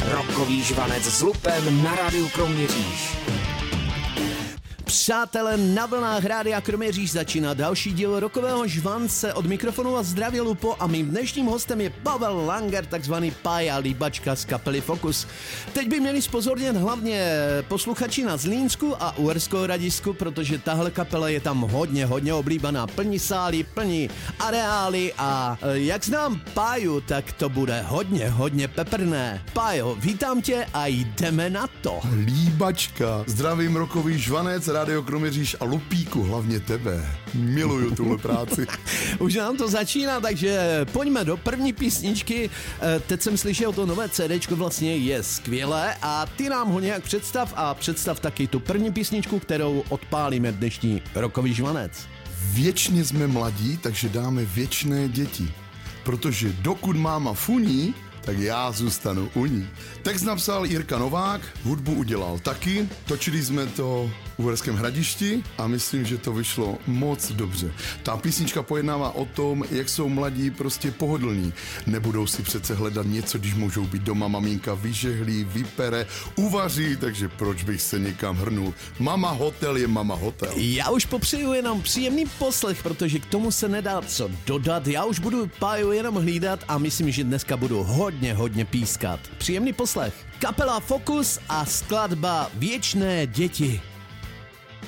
Rockový žvanec s Lupem na rádiu Kroměříž. Přátelé, na vlnách Rádia Kroměříž začíná další díl Rockového žvance. Od mikrofonu a zdraví Lupo a mým dnešním hostem je Pavel Langer, takzvaný Pája Líbačka z kapely Focus. Teď by měli zpozornět hlavně posluchači na Zlínsku a Uherském Hradišťku, protože tahle kapela je tam hodně oblíbená. Plní sály, plní areály a jak znám Páju, tak to bude hodně peprné. Pájo, vítám tě a jdeme na to. Líbačka, zdravím Rockový žvanec, Rádio Kroměříž a Lupíku, hlavně tebe. Miluju tuhle práci. Už nám to začíná, takže pojďme do první písničky. Teď jsem slyšel, to nové CDčko vlastně je skvělé a ty nám ho nějak představ taky tu první písničku, kterou odpálíme dnešní Rockový žvanec. Věčně jsme mladí, takže dáme věčné děti. Protože dokud máma funí, tak já zůstanu u ní. Text napsal Jirka Novák, hudbu udělal taky, točili jsme to v Uherském Hradišti a myslím, že to vyšlo moc dobře. Ta písnička pojednává o tom, jak jsou mladí prostě pohodlní. Nebudou si přece hledat něco, když můžou být doma, maminka vyžehlí, vypere, uvaří, takže proč bych se někam hrnul. Mama hotel je mama hotel. Já už popřeju jenom příjemný poslech, protože k tomu se nedá co dodat. Já už budu Páju jenom hlídat a myslím, že dneska budu hodně pískat. Příjemný poslech. Kapela Focus a skladba Věčné děti.